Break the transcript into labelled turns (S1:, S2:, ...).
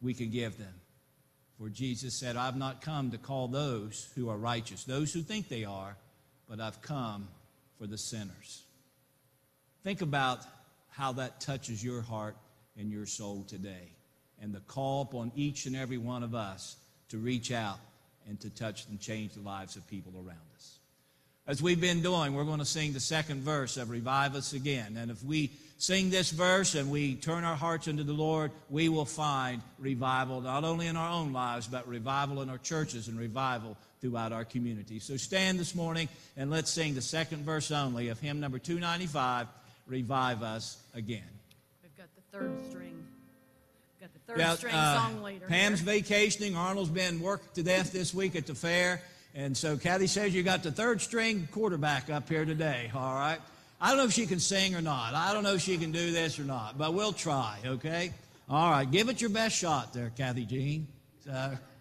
S1: we can give them. For Jesus said, I've not come to call those who are righteous, those who think they are, but I've come for the sinners. Think about how that touches your heart and your soul today, and the call upon each and every one of us to reach out and to touch and change the lives of people around us. As we've been doing, we're going to sing the second verse of Revive Us Again. And if we sing this verse and we turn our hearts into the Lord, we will find revival, not only in our own lives, but revival in our churches and revival throughout our community. So stand this morning and let's sing the second verse only of hymn number 295, Revive Us Again.
S2: We've got the third string. We've got the third string song leader.
S1: Pam's vacationing. Arnold's been worked to death this week at the fair. And so Kathy says you got the third string quarterback up here today, all right? I don't know if she can sing or not. I don't know if she can do this or not, but we'll try, okay? All right, give it your best shot there, Kathy Jean. So,